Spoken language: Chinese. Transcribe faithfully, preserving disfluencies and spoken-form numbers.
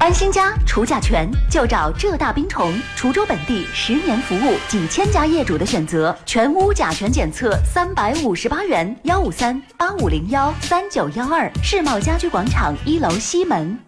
安心家除甲醛就找浙大冰虫，滁州本地十年服务，几千家业主的选择，全屋甲醛检测三百五十八元，幺五三八五零幺三九幺二，世贸家居广场一楼西门。